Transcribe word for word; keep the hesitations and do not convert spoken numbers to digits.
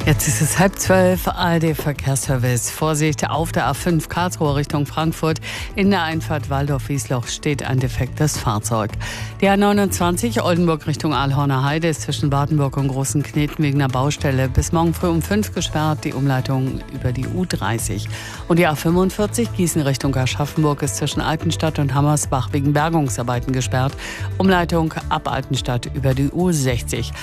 Jetzt ist es halb zwölf, A R D-Verkehrsservice. Vorsicht, auf der A fünf Karlsruhe Richtung Frankfurt. In der Einfahrt Waldorf-Wiesloch steht ein defektes Fahrzeug. Die A neunundzwanzig Oldenburg Richtung Aalhorner Heide ist zwischen Wartenburg und Großen Kneten wegen einer Baustelle bis morgen früh um fünf gesperrt. Die Umleitung über die U dreißig. Und die A fünfundvierzig Gießen Richtung Aschaffenburg ist zwischen Altenstadt und Hammersbach wegen Bergungsarbeiten gesperrt. Umleitung ab Altenstadt über die U sechzig.